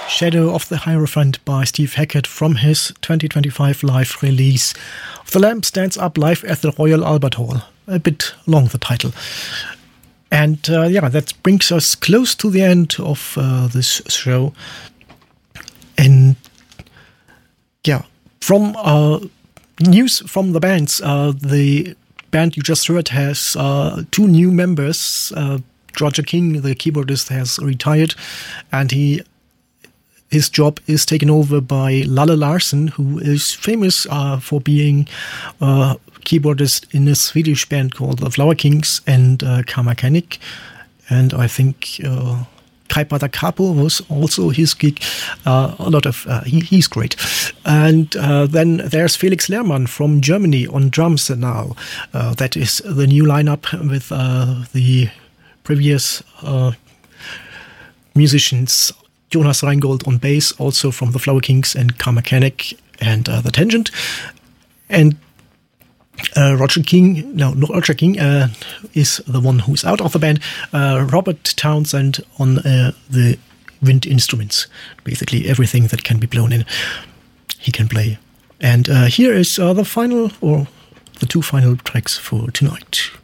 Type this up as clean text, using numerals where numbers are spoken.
Shadow of the Hierophant by Steve Hackett from his 2025 live release of The Lamb Stands Up live at the Royal Albert Hall. A bit long, the title. And that brings us close to the end of this show. And from news from the bands, the band you just heard has 2 new members. Roger King, the keyboardist, has retired, and his job is taken over by Lalle Larsson, who is famous for being a keyboardist in a Swedish band called the Flower Kings and Karmakenik. And I think Kaipa da Capo was also his gig. He's great. And then there's Felix Lehrmann from Germany on drums now. That is the new lineup with the previous musicians. Jonas Reingold on bass, also from the Flower Kings and Karmakenik and The Tangent. And Roger King is the one who's out of the band. Robert Townsend on the wind instruments. Basically everything that can be blown in, he can play. And here is the 2 final tracks for tonight.